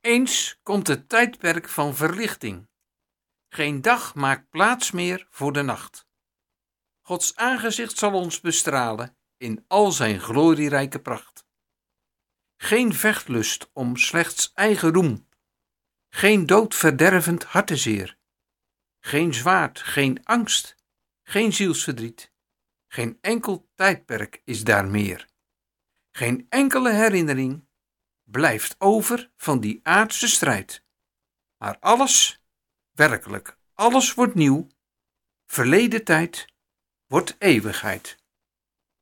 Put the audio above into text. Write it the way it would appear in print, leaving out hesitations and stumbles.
Eens komt het tijdperk van verlichting. Geen dag maakt plaats meer voor de nacht. Gods aangezicht zal ons bestralen in al zijn glorierijke pracht. Geen vechtlust om slechts eigen roem. Geen doodverdervend hartezeer. Geen zwaard, geen angst, geen zielsverdriet. Geen enkel tijdperk is daar meer. Geen enkele herinnering blijft over van die aardse strijd. Maar alles, werkelijk alles wordt nieuw. Verleden tijd wordt eeuwigheid.